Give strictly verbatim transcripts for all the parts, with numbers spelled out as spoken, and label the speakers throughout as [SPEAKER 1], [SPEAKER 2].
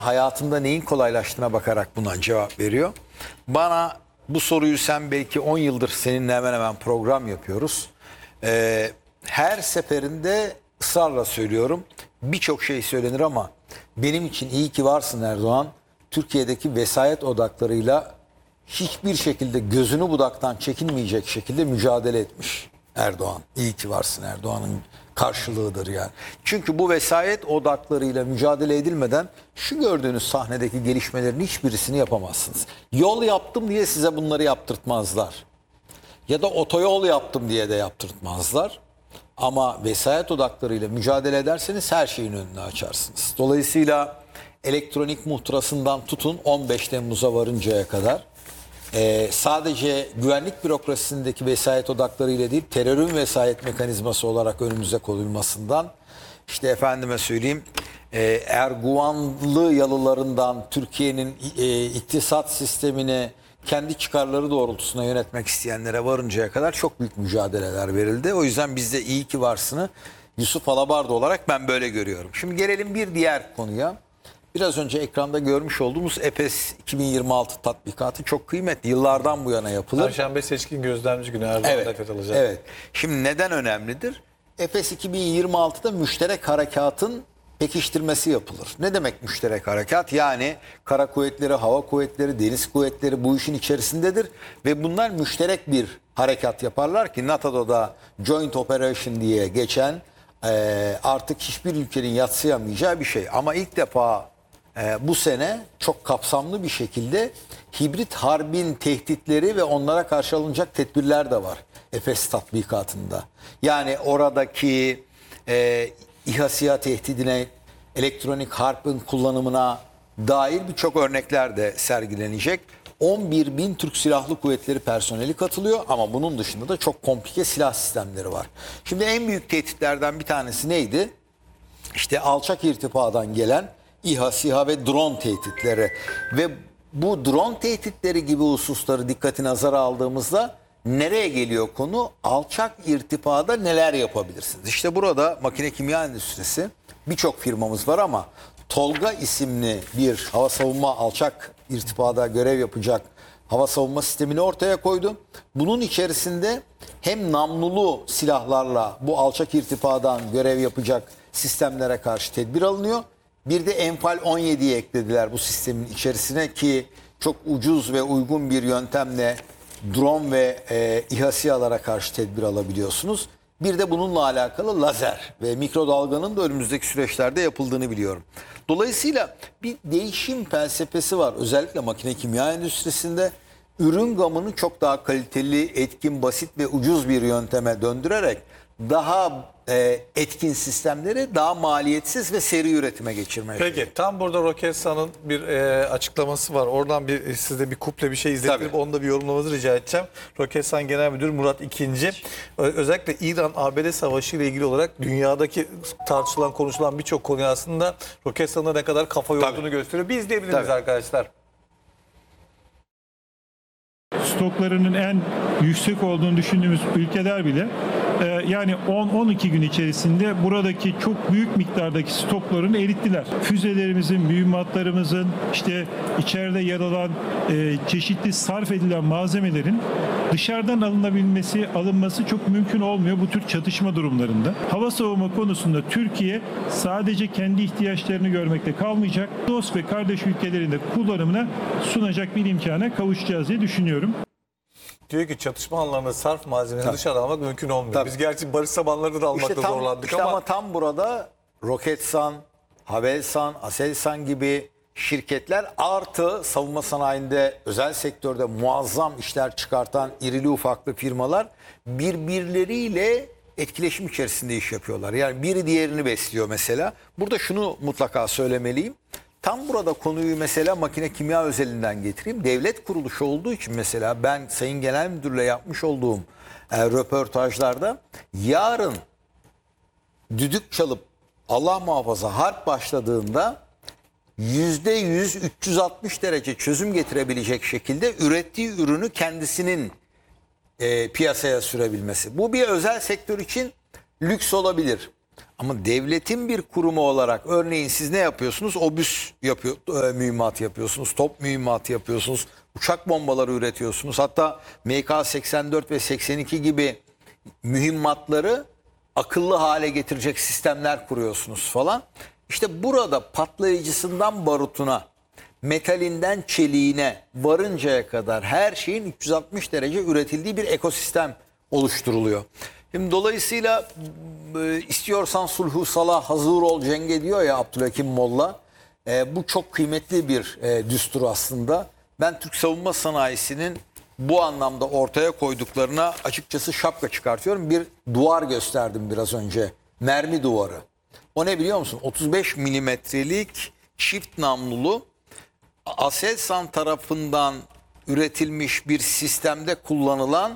[SPEAKER 1] hayatında neyin kolaylaştığına bakarak buna cevap veriyor. Bana bu soruyu sen belki on yıldır seninle hemen hemen program yapıyoruz. Ee, her seferinde ısrarla söylüyorum. Birçok şey söylenir ama benim için iyi ki varsın Erdoğan. Türkiye'deki vesayet odaklarıyla hiçbir şekilde gözünü budaktan çekinmeyecek şekilde mücadele etmiş Erdoğan. İyi ki varsın Erdoğan'ın karşılığıdır yani. Çünkü bu vesayet odaklarıyla mücadele edilmeden şu gördüğünüz sahnedeki gelişmelerin hiçbirisini yapamazsınız. Yol yaptım diye size bunları yaptırtmazlar. Ya da otoyol yaptım diye de yaptırtmazlar. Ama vesayet odaklarıyla mücadele ederseniz her şeyin önünü açarsınız. Dolayısıyla elektronik muhtırasından tutun on beş Temmuz'a varıncaya kadar Ee, sadece güvenlik bürokrasisindeki vesayet odaklarıyla değil, terörün vesayet mekanizması olarak önümüze konulmasından, işte efendime söyleyeyim, e, Erguvanlı yalılarından Türkiye'nin e, iktisat sistemini kendi çıkarları doğrultusuna yönetmek isteyenlere varıncaya kadar çok büyük mücadeleler verildi. O yüzden bizde iyi ki varsını Yusuf Alabarda olarak ben böyle görüyorum. Şimdi gelelim bir diğer konuya. Biraz önce ekranda görmüş olduğumuz EPES iki bin yirmi altı tatbikatı çok kıymetli. Yıllardan bu yana yapılır.
[SPEAKER 2] Perşembe seçkin gözlemci günü Erdoğan'da
[SPEAKER 1] Evet,
[SPEAKER 2] katılacak.
[SPEAKER 1] evet. Şimdi neden önemlidir? EPES iki bin yirmi altıda müşterek harekatın pekiştirmesi yapılır. Ne demek müşterek harekat? Yani kara kuvvetleri, hava kuvvetleri, deniz kuvvetleri bu işin içerisindedir. Ve bunlar müşterek bir harekat yaparlar ki NATO'da da Joint Operation diye geçen e, artık hiçbir ülkenin yadsıyamayacağı bir şey. Ama ilk defa Ee, bu sene çok kapsamlı bir şekilde hibrit harbin tehditleri ve onlara karşı alınacak tedbirler de var EPES tatbikatında. Yani oradaki e, İHA SİHA tehdidine, elektronik harbin kullanımına dair birçok örnekler de sergilenecek. on bir bin Türk Silahlı Kuvvetleri personeli katılıyor ama bunun dışında da çok komplike silah sistemleri var. Şimdi en büyük tehditlerden bir tanesi neydi? İşte alçak irtifadan gelen İHA, SİHA ve drone tehditleri ve bu drone tehditleri gibi hususları dikkati nazara aldığımızda nereye geliyor konu? Alçak irtifada neler yapabilirsiniz? İşte burada makine kimya endüstrisi birçok firmamız var ama Tolga isimli bir hava savunma alçak irtifada görev yapacak hava savunma sistemini ortaya koydu. Bunun içerisinde hem namlulu silahlarla bu alçak irtifadan görev yapacak sistemlere karşı tedbir alınıyor. Bir de Enfal on yediyi eklediler bu sistemin içerisine ki çok ucuz ve uygun bir yöntemle drone ve e, İHA SİHA'lara karşı tedbir alabiliyorsunuz. Bir de bununla alakalı lazer ve mikrodalganın da önümüzdeki süreçlerde yapıldığını biliyorum. Dolayısıyla bir değişim felsefesi var. Özellikle makine kimya endüstrisinde ürün gamını çok daha kaliteli, etkin, basit ve ucuz bir yönteme döndürerek daha e, etkin sistemleri daha maliyetsiz ve seri üretime geçirmeye
[SPEAKER 2] Peki
[SPEAKER 1] çalışıyor.
[SPEAKER 2] tam burada Roketsan'ın bir e, açıklaması var. Oradan bir size bir kuple bir şey izlettirip onu da bir yorumlamanızı rica edeceğim. Roketsan Genel Müdürü Murat İkinci özellikle İran-A B D savaşı ile ilgili olarak dünyadaki tartışılan konuşulan birçok konuyu aslında Roketsan'da ne kadar kafa yorduğunu
[SPEAKER 1] Tabii.
[SPEAKER 2] gösteriyor. Biz izleyebiliriz
[SPEAKER 1] Tabii.
[SPEAKER 2] arkadaşlar.
[SPEAKER 3] Stoklarının en yüksek olduğunu düşündüğümüz ülkeler bile e, yani on on iki gün içerisinde buradaki çok büyük miktardaki stoklarını erittiler. Füzelerimizin, mühimmatlarımızın, işte içeride yer alan e, çeşitli sarf edilen malzemelerin dışarıdan alınabilmesi, alınması çok mümkün olmuyor bu tür çatışma durumlarında. Hava savunma konusunda Türkiye sadece kendi ihtiyaçlarını görmekte kalmayacak, dost ve kardeş ülkelerin de kullanımına sunacak bir imkana kavuşacağız diye düşünüyorum.
[SPEAKER 2] Diyor ki çatışma alanlarında sarf malzemeni
[SPEAKER 1] Tabii.
[SPEAKER 2] dışarı almak mümkün olmuyor.
[SPEAKER 1] Tabii.
[SPEAKER 2] Biz gerçi barış zamanlarında da almakta
[SPEAKER 1] İşte tam,
[SPEAKER 2] zorlandık
[SPEAKER 1] işte
[SPEAKER 2] ama...
[SPEAKER 1] ama tam burada Roketsan, Havelsan, Aselsan gibi şirketler artı savunma sanayinde özel sektörde muazzam işler çıkartan irili ufaklı firmalar birbirleriyle etkileşim içerisinde iş yapıyorlar. Yani biri diğerini besliyor mesela. Burada şunu mutlaka söylemeliyim. Tam burada konuyu mesela makine kimya özelinden getireyim. Devlet kuruluşu olduğu için mesela ben Sayın Genel Müdürle yapmış olduğum e, röportajlarda yarın düdük çalıp Allah muhafaza harp başladığında yüzde yüz üç yüz altmış derece çözüm getirebilecek şekilde ürettiği ürünü kendisinin e, piyasaya sürebilmesi. Bu bir özel sektör için lüks olabilir. Ama devletin bir kurumu olarak örneğin siz ne yapıyorsunuz? Obüs yapıyor, e, mühimmat yapıyorsunuz, top mühimmatı yapıyorsunuz, uçak bombaları üretiyorsunuz. Hatta M K seksen dört ve seksen iki gibi mühimmatları akıllı hale getirecek sistemler kuruyorsunuz falan. İşte burada patlayıcısından barutuna, metalinden çeliğine varıncaya kadar her şeyin üç yüz altmış derece üretildiği bir ekosistem oluşturuluyor. Şimdi dolayısıyla e, istiyorsan sulhu salah hazır ol cenge diyor ya Abdülhakim Molla. E, bu çok kıymetli bir e, düstur aslında. Ben Türk savunma sanayisinin bu anlamda ortaya koyduklarına açıkçası şapka çıkartıyorum. Bir duvar gösterdim biraz önce. Mermi duvarı. O ne biliyor musun? otuz beş milimetrelik çift namlulu Aselsan tarafından üretilmiş bir sistemde kullanılan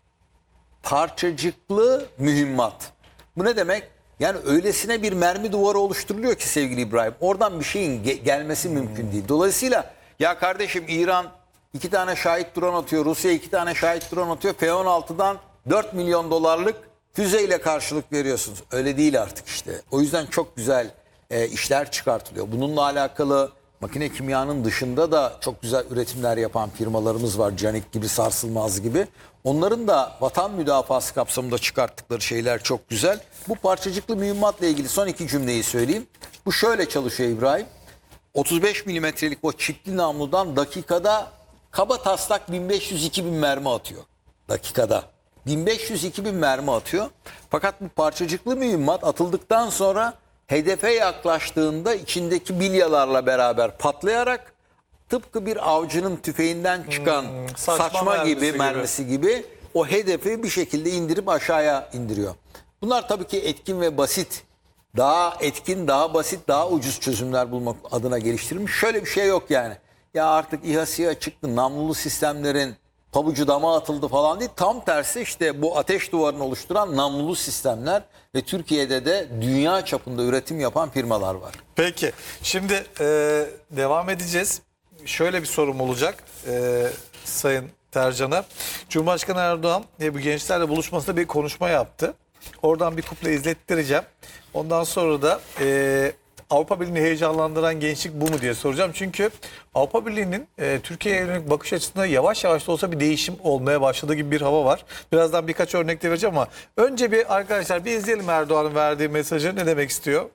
[SPEAKER 1] parçacıklı mühimmat. Bu ne demek? Yani öylesine bir mermi duvarı oluşturuluyor ki sevgili İbrahim. Oradan bir şeyin ge- gelmesi mümkün değil. Dolayısıyla ya kardeşim İran iki tane şahit drone atıyor. Rusya iki tane şahit drone atıyor. F on altıdan dört milyon dolarlık füzeyle karşılık veriyorsunuz. Öyle değil artık işte. O yüzden çok güzel e, işler çıkartılıyor. Bununla alakalı makine kimyanın dışında da çok güzel üretimler yapan firmalarımız var. Canik gibi, Sarsılmaz gibi. Onların da vatan müdafası kapsamında çıkarttıkları şeyler çok güzel. Bu parçacıklı mühimmatla ilgili son iki cümleyi söyleyeyim. Bu şöyle çalışıyor İbrahim. otuz beş milimetrelik o çiftli namludan dakikada kaba taslak bin beş yüz iki bin mermi atıyor. Dakikada. bin beş yüz iki bin mermi atıyor. Fakat bu parçacıklı mühimmat atıldıktan sonra hedefe yaklaştığında içindeki bilyalarla beraber patlayarak tıpkı bir avcının tüfeğinden çıkan
[SPEAKER 2] Hmm, saçma
[SPEAKER 1] saçma,
[SPEAKER 2] mermisi
[SPEAKER 1] gibi
[SPEAKER 2] gibi.
[SPEAKER 1] mermisi gibi o hedefi bir şekilde indirip aşağıya indiriyor. Bunlar tabii ki etkin ve basit. Daha etkin, daha basit, daha ucuz çözümler bulmak adına geliştirilmiş. Şöyle bir şey yok yani. Ya artık İHA SİHA çıktı, namlulu sistemlerin pabucu dama atıldı falan değil. Tam tersi işte bu ateş duvarını oluşturan namlulu sistemler ve Türkiye'de de dünya çapında üretim yapan firmalar var.
[SPEAKER 2] Peki şimdi e, devam edeceğiz. Şöyle bir sorum olacak e, Sayın Tercan'a. Cumhurbaşkanı Erdoğan e, bu gençlerle buluşmasında bir konuşma yaptı. Oradan bir kuple izlettireceğim. Ondan sonra da e, Avrupa Birliği'ni heyecanlandıran gençlik bu mu diye soracağım. Çünkü Avrupa Birliği'nin e, Türkiye'ye yönelik bakış açısında yavaş yavaş da olsa bir değişim olmaya başladığı gibi bir hava var. Birazdan birkaç örnek de vereceğim ama önce bir arkadaşlar bir izleyelim Erdoğan'ın verdiği mesajı ne demek istiyor?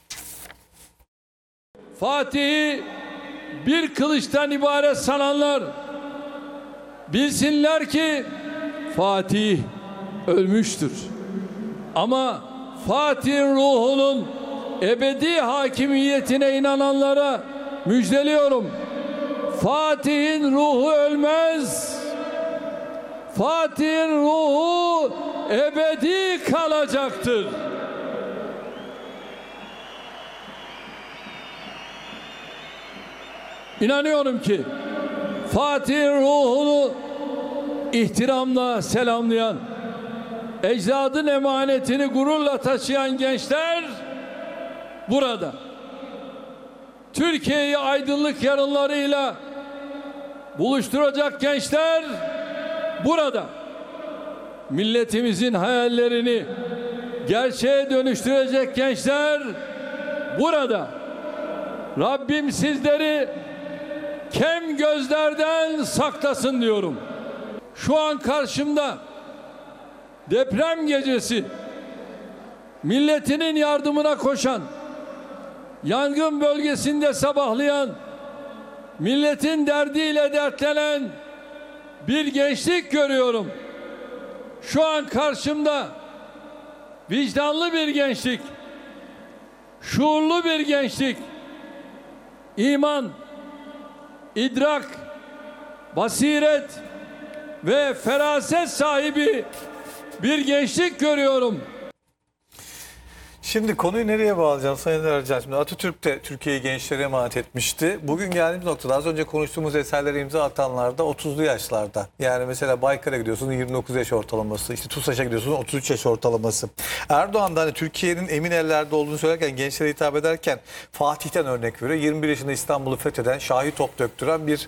[SPEAKER 4] Fatih'i bir kılıçtan ibaret sananlar bilsinler ki Fatih ölmüştür. Ama Fatih'in ruhunun ebedi hakimiyetine inananlara müjdeliyorum. Fatih'in ruhu ölmez. Fatih'in ruhu ebedi kalacaktır. İnanıyorum ki Fatih'in ruhunu ihtiramla selamlayan, ecdadın emanetini gururla taşıyan gençler burada. Türkiye'yi aydınlık yarınlarıyla buluşturacak gençler burada. Milletimizin hayallerini gerçeğe dönüştürecek gençler burada. Rabbim sizleri kem gözlerden saklasın diyorum. Şu an karşımda deprem gecesi milletinin yardımına koşan, yangın bölgesinde sabahlayan, milletin derdiyle dertlenen bir gençlik görüyorum. Şu an karşımda vicdanlı bir gençlik, şuurlu bir gençlik, iman, idrak, basiret ve feraset sahibi bir gençlik görüyorum.
[SPEAKER 2] Şimdi konuyu nereye bağlayacağım Sayın Ercan? Şimdi Atatürk de Türkiye'yi gençlere emanet etmişti. Bugün geldiğimiz noktada az önce konuştuğumuz eserlere imza atanlar da otuzlu yaşlarda. Yani mesela Baykar'a gidiyorsunuz yirmi dokuz yaş ortalaması. İşte TUSAŞ'a gidiyorsunuz otuz üç yaş ortalaması. Erdoğan da hani Türkiye'nin emin ellerde olduğunu söylerken, gençlere hitap ederken Fatih'ten örnek veriyor. yirmi bir yaşında İstanbul'u fetheden, şahi top döktüren bir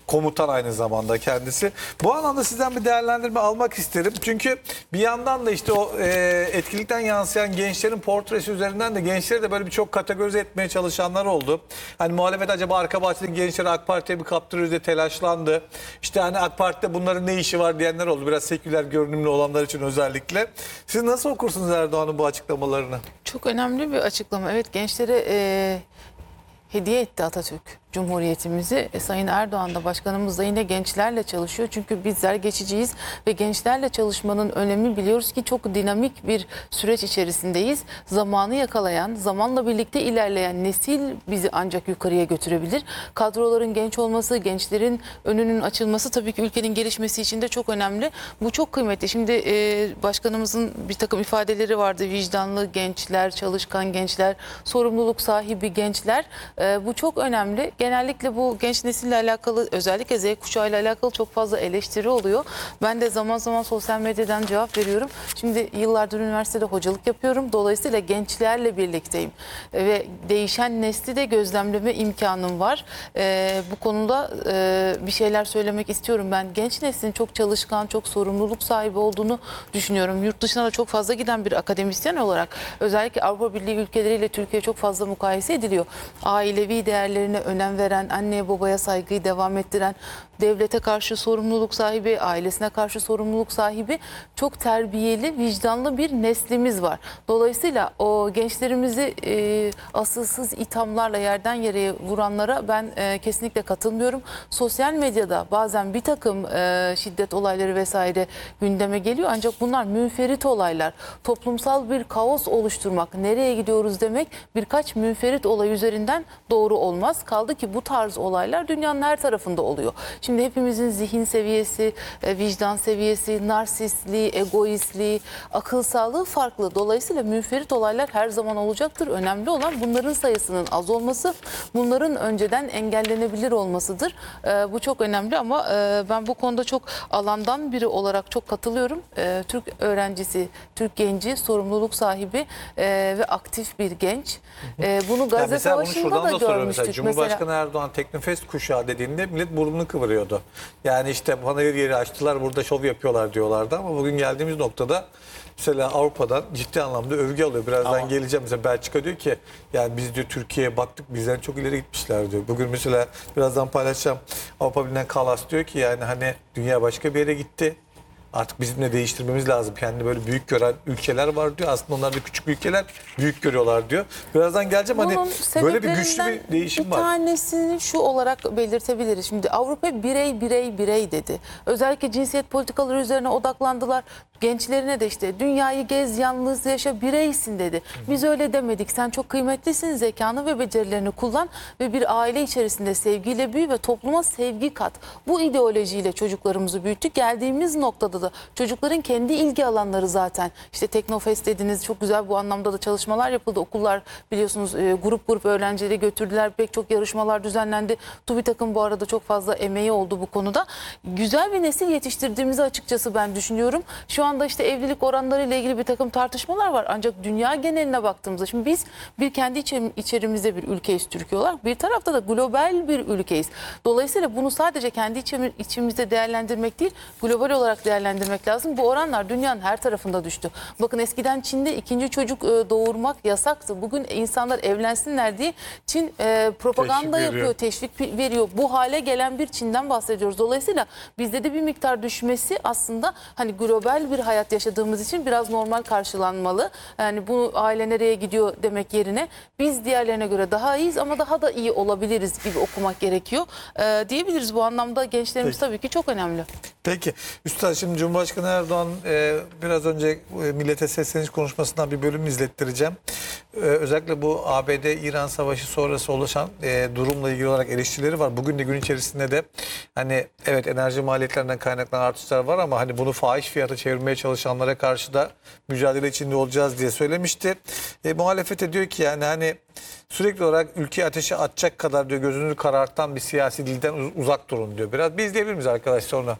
[SPEAKER 2] komutan aynı zamanda kendisi. Bu anlamda sizden bir değerlendirme almak isterim. Çünkü bir yandan da işte o e, etkilikten yansıyan gençlerin portresi üzerinden de gençleri de böyle birçok kategorize etmeye çalışanlar oldu. Hani muhalefet acaba arka bahçedeki gençleri AK Parti'ye bir kaptırıyoruz diye telaşlandı. İşte hani AK Parti'de bunların ne işi var diyenler oldu. Biraz seküler görünümlü olanlar için özellikle. Siz nasıl okursunuz Erdoğan'ın bu açıklamalarını?
[SPEAKER 5] Çok önemli bir açıklama. Evet, gençlere e, hediye etti Atatürk Cumhuriyetimizi. E, Sayın Erdoğan da, başkanımız da yine gençlerle çalışıyor. Çünkü bizler geçiciyiz ve gençlerle çalışmanın önemi, biliyoruz ki çok dinamik bir süreç içerisindeyiz. Zamanı yakalayan, zamanla birlikte ilerleyen nesil bizi ancak yukarıya götürebilir. Kadroların genç olması, gençlerin önünün açılması tabii ki ülkenin gelişmesi için de çok önemli. Bu çok kıymetli. Şimdi e, başkanımızın bir takım ifadeleri vardı. Vicdanlı gençler, çalışkan gençler, sorumluluk sahibi gençler. E, bu çok önemli. Genellikle bu genç nesille alakalı, özellikle Z kuşağı ile alakalı çok fazla eleştiri oluyor. Ben de zaman zaman sosyal medyadan cevap veriyorum. Şimdi yıllardır üniversitede hocalık yapıyorum. Dolayısıyla gençlerle birlikteyim. E, ve değişen nesli de gözlemleme imkanım var. E, bu konuda e, bir şeyler söylemek istiyorum. Ben genç neslin çok çalışkan, çok sorumluluk sahibi olduğunu düşünüyorum. Yurt dışına da çok fazla giden bir akademisyen olarak özellikle Avrupa Birliği ülkeleriyle Türkiye çok fazla mukayese ediliyor. Ailevi değerlerine önem veren, anneye babaya saygıyı devam ettiren, devlete karşı sorumluluk sahibi, ailesine karşı sorumluluk sahibi, çok terbiyeli, vicdanlı bir neslimiz var. Dolayısıyla o gençlerimizi e, asılsız ithamlarla yerden yere vuranlara ben e, kesinlikle katılmıyorum. Sosyal medyada bazen bir takım e, şiddet olayları vesaire gündeme geliyor, ancak bunlar münferit olaylar. Toplumsal bir kaos oluşturmak, nereye gidiyoruz demek birkaç münferit olay üzerinden doğru olmaz. Kaldı ki bu tarz olaylar dünyanın her tarafında oluyor. Şimdi hepimizin zihin seviyesi, vicdan seviyesi, narsistliği, egoistliği, akıl sağlığı farklı. Dolayısıyla münferit olaylar her zaman olacaktır. Önemli olan bunların sayısının az olması, bunların önceden engellenebilir olmasıdır. Bu çok önemli ama ben bu konuda çok alandan biri olarak çok katılıyorum. Türk öğrencisi, Türk genci, sorumluluk sahibi ve aktif bir genç. Bunu Gazze
[SPEAKER 2] yani
[SPEAKER 5] Savaşı'nda da görmüştük.
[SPEAKER 2] Cumhurbaşkanı
[SPEAKER 5] mesela
[SPEAKER 2] Erdoğan Teknofest kuşağı dediğinde millet burnunu kıvırıyordu. Yani işte panayır yeri açtılar, burada şov yapıyorlar diyorlardı ama bugün geldiğimiz noktada mesela Avrupa'dan ciddi anlamda övgü alıyor. Birazdan ama geleceğim. Mesela Belçika diyor ki yani biz diyor Türkiye'ye baktık, bizden çok ileri gitmişler diyor. Bugün mesela birazdan paylaşacağım. Avrupa Birliği'nden Kallas diyor ki yani hani dünya başka bir yere gitti. Artık bizim de değiştirmemiz lazım. Kendini böyle büyük gören ülkeler var diyor. Aslında onlar da küçük ülkeler, büyük görüyorlar diyor. Birazdan geleceğim.
[SPEAKER 5] Bunun
[SPEAKER 2] hani böyle bir güçlü bir değişim
[SPEAKER 5] bir
[SPEAKER 2] var.
[SPEAKER 5] Bir tanesini şu olarak belirtebiliriz. Şimdi Avrupa birey birey birey dedi. Özellikle cinsiyet politikaları üzerine odaklandılar. Gençlerine de işte dünyayı gez, yalnız yaşa, bireysin dedi. Biz öyle demedik. Sen çok kıymetlisin, zekanı ve becerilerini kullan ve bir aile içerisinde sevgiyle büyü ve topluma sevgi kat. Bu ideolojiyle çocuklarımızı büyüttük. Geldiğimiz noktada da çocukların kendi ilgi alanları zaten. İşte Teknofest dediniz, çok güzel, bu anlamda da çalışmalar yapıldı. Okullar biliyorsunuz e, grup grup öğrencileri götürdüler. Pek çok yarışmalar düzenlendi. TÜBİTAK'ın bu arada çok fazla emeği oldu bu konuda. Güzel bir nesil yetiştirdiğimizi açıkçası ben düşünüyorum. Şu anda işte evlilik oranları ile ilgili bir takım tartışmalar var. Ancak dünya geneline baktığımızda şimdi biz bir kendi içerimizde bir ülkeyiz Türkiye olarak. Bir tarafta da global bir ülkeyiz. Dolayısıyla bunu sadece kendi içimizde değerlendirmek değil, global olarak değerlendirmek lazım. Bu oranlar dünyanın her tarafında düştü. Bakın eskiden Çin'de ikinci çocuk doğurmak yasaktı. Bugün insanlar evlensinler diye Çin e, propaganda teşvik yapıyor, teşvik veriyor. Bu hale gelen bir Çin'den bahsediyoruz. Dolayısıyla bizde de bir miktar düşmesi aslında hani global bir hayat yaşadığımız için biraz normal karşılanmalı. Yani bu aile nereye gidiyor demek yerine biz diğerlerine göre daha iyiyiz ama daha da iyi olabiliriz gibi okumak gerekiyor ee, diyebiliriz. Bu anlamda gençlerimiz Peki. tabii ki çok önemli.
[SPEAKER 2] Peki Üstad, şimdi Cumhurbaşkanı Erdoğan e, biraz önce e, millete sesleniş konuşmasından bir bölüm izlettireceğim. E, özellikle bu A B D-İran savaşı sonrası oluşan e, durumla ilgili olarak eleştirileri var. Bugün de gün içerisinde de hani evet enerji maliyetlerinden kaynaklanan artışlar var ama hani bunu fahiş fiyata çevirmeye çalışanlara karşı da mücadele içinde olacağız diye söylemişti. E, muhalefet de diyor ki yani hani sürekli olarak ülkeyi ateşe atacak kadar diyor gözünü karartan bir siyasi dilden uzak durun diyor. Biraz bir izleyebilir miyiz arkadaş sonra?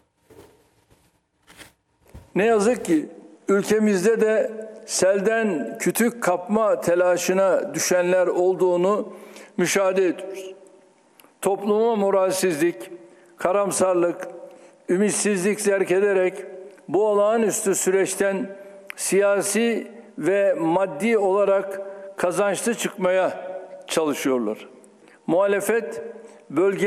[SPEAKER 6] Ne yazık ki ülkemizde de selden kütük kapma telaşına düşenler olduğunu müşahede ediyoruz. Topluma moralsizlik, karamsarlık, ümitsizlik zerk ederek bu olağanüstü süreçten siyasi ve maddi olarak kazançlı çıkmaya çalışıyorlar. Muhalefet bölge